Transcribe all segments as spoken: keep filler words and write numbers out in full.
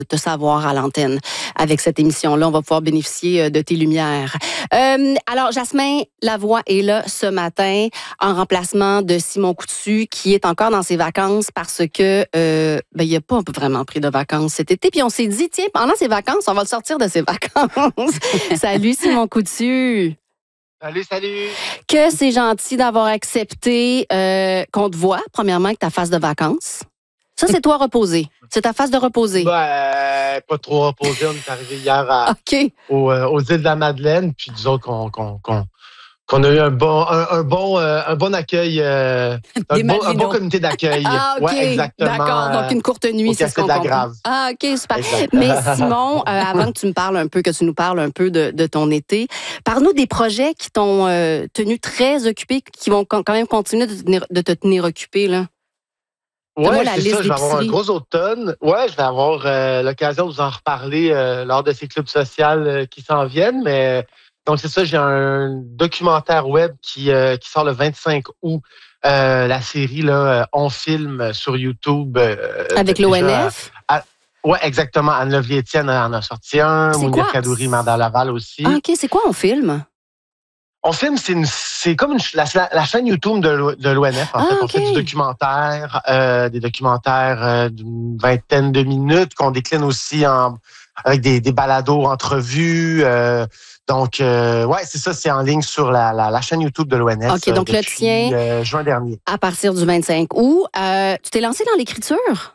te savoir à l'antenne. Avec cette émission-là, on va pouvoir bénéficier de tes lumières. Euh, alors, Jasmin Lavoie est là ce matin en remplacement de Simon Coutu, qui est encore dans ses vacances parce que euh, ben, il n'a pas vraiment pris de vacances cet été. Puis on s'est dit, tiens, pendant ses vacances, on va le sortir de ses vacances. Salut Simon Coutu. Salut, salut. Que c'est gentil d'avoir accepté euh, qu'on te voit, premièrement, que ta phase de vacances. Ça, c'est toi reposé. C'est ta phase de reposer. Ben, pas trop reposé. On est arrivé hier à, OK. aux, euh, aux îles de la Madeleine. Puis disons qu'on qu'on, qu'on, qu'on a eu un bon, un, un bon, euh, un bon accueil, euh, un, bon, un bon comité d'accueil. Ah, OK. Ouais, exactement. D'accord. Donc, une courte nuit, c'est ce qu'on de la comprend. Grave. Ah, OK, super. Exact. Mais Simon, euh, avant que tu me parles un peu, que tu nous parles un peu de, de ton été, parle-nous des projets qui t'ont euh, tenu très occupé, qui vont quand même continuer de te tenir, de te tenir occupé, là. Ouais, c'est ça, je vais avoir un gros automne. Ouais, je vais avoir euh, l'occasion de vous en reparler euh, lors de ces clubs sociaux euh, qui s'en viennent. Mais donc, c'est ça, j'ai un documentaire web qui, euh, qui sort le vingt-cinq août. Euh, la série, là, On filme sur YouTube. Euh, Avec l'O N F? Oui, exactement. Anne Levier-Étienne en a sorti un. Mounir Kadouri, Marda Laval aussi. Ah, OK, c'est quoi On filme? On filme, c'est, une, c'est comme une, la, la chaîne YouTube de, de l'O N F. En ah, fait, okay. On fait du documentaire, euh, des documentaires euh, d'une vingtaine de minutes qu'on décline aussi en, avec des, des balados, entrevues. Euh, donc, euh, ouais, c'est ça, c'est en ligne sur la, la, la chaîne YouTube de l'O N F. OK, donc depuis, le tien, euh, juin dernier. À partir du vingt-cinq août. Euh, tu t'es lancé dans l'écriture?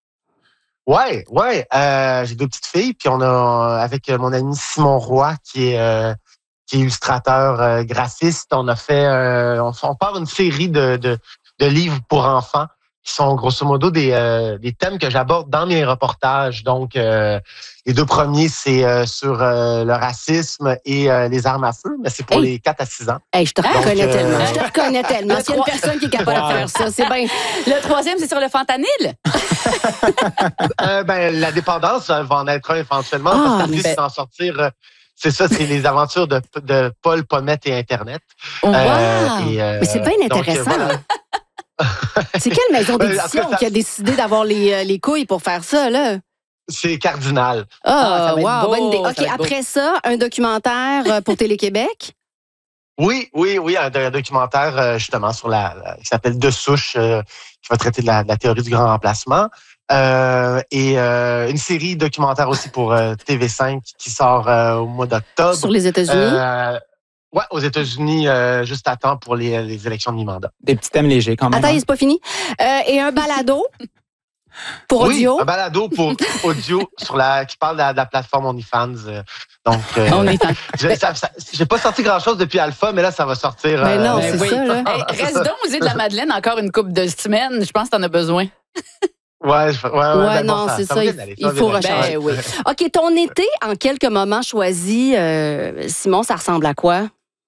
Ouais, ouais. Euh, j'ai deux petites filles, puis on a, avec mon ami Simon Roy, qui est... Euh, qui est illustrateur euh, graphiste. On a fait, euh, on, on part une série de, de, de livres pour enfants qui sont grosso modo des, euh, des thèmes que j'aborde dans mes reportages. Donc, euh, les deux premiers, c'est euh, sur euh, le racisme et euh, les armes à feu, mais c'est pour hey. les quatre à six ans. Hey, je te reconnais Donc, tellement. Euh... Je te reconnais tellement. C'est une personne qui est capable wow. de faire ça. C'est bien. Le troisième, c'est sur le fentanyl. euh, ben, la dépendance va en être un éventuellement, ah, parce qu'en plus, c'est en sortir... Euh, C'est ça, c'est les aventures de, de Paul Pommette et Internet. Oh, wow. euh, et, euh, mais c'est bien intéressant. Donc, voilà. C'est quelle maison d'édition ça... qui a décidé d'avoir les, les couilles pour faire ça, là? C'est Cardinal. Ah, oh, wow, bonne idée. OK, après beau. ça, un documentaire pour Télé-Québec? Oui, oui, oui, un, un documentaire justement sur la, la qui s'appelle De souche, euh, qui va traiter de la, de la théorie du grand remplacement. Euh, et euh, une série documentaire aussi pour euh, T V cinq qui sort euh, au mois d'octobre. Sur les États-Unis? Euh, ouais, aux États-Unis, euh, juste à temps pour les, les élections de mi-mandat. Des petits thèmes légers quand même. Attends, hein? C'est pas fini. Euh, et un balado pour audio? Oui, un balado pour audio sur la, qui parle de la, de la plateforme OnlyFans. Euh, donc, euh, OnlyFans. J'ai, ça, ça, j'ai pas sorti grand-chose depuis Alpha, mais là, ça va sortir. Ben non, euh, c'est oui. ça, là. Hey, reste donc aux îles de la Madeleine encore une couple de semaines. Je pense que t'en as besoin. Ouais, je, ouais, ouais, ouais non, ça, c'est ça. ça il, il faut rechercher. Ben, oui. OK, ton été, en quelques moments choisis, euh, Simon, ça ressemble à quoi?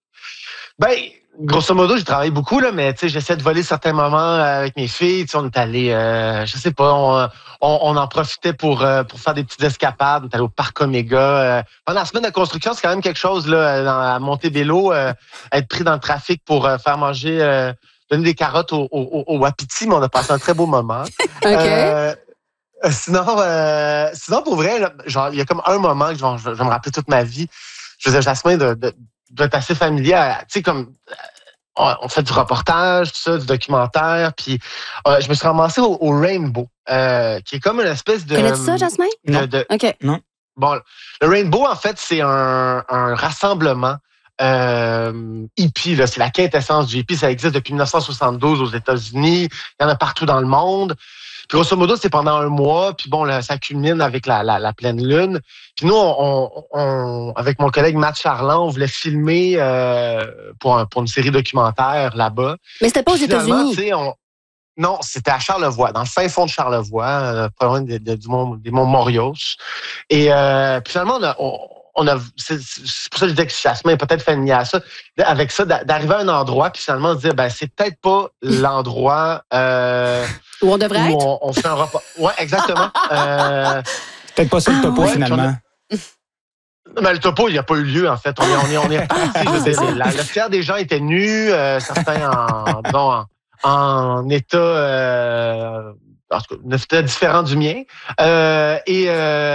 Ben, grosso modo, j'ai travaillé beaucoup, là, mais tu sais, j'essaie de voler certains moments avec mes filles. Tu sais, on est allé, euh, je sais pas, on, on, on en profitait pour euh, pour faire des petites escapades. On est allé au parc Omega. Euh, pendant la semaine de construction, c'est quand même quelque chose là, dans, à Montebello, euh, être pris dans le trafic pour euh, faire manger. Euh, donner des carottes au, au, au Wapiti, mais on a passé un très beau moment. OK. Euh, sinon, euh, sinon, pour vrai, là, genre, il y a comme un moment que je vais, je vais me rappeler toute ma vie. Je faisais Jasmin de, de, d'être assez familier. Tu sais, comme on, on fait du reportage, tout ça, du documentaire, puis euh, je me suis ramassé au, au Rainbow, euh, qui est comme une espèce de... Connais-tu ça, Jasmin? De, non. De, OK. Non. Bon, le Rainbow, en fait, c'est un, un rassemblement Euh, hippie, là, c'est la quintessence du hippie. Ça existe depuis dix-neuf cent soixante-douze aux États-Unis. Il y en a partout dans le monde. Puis, grosso modo, c'est pendant un mois. Puis bon, là, ça culmine avec la, la, la pleine lune. Puis nous, on, on, on, avec mon collègue Matt Charland, on voulait filmer euh, pour, un, pour une série documentaire là-bas. Mais c'était pas aux États-Unis. On, non, c'était à Charlevoix, dans le fin fond de Charlevoix, euh, pas loin de, de, du mont, des monts Morios. Et euh, puis finalement, on a... On, On a, c'est, c'est pour ça que je disais que Jasmin est peut-être familier à ça. Avec ça, d'arriver à un endroit, puis finalement se dire, ben c'est peut-être pas l'endroit euh, où on devrait où être. On, on fait un repas. Ouais, exactement. euh, peut-être pas ça le topo ah, ouais, finalement. A... Mais le topo, il n'y a pas eu lieu en fait. On est, on est, on est reparti. Ah, le tiers des gens étaient nus, euh, certains en, disons, en, en état, euh, en tout cas, un état différent du mien. Euh, et euh,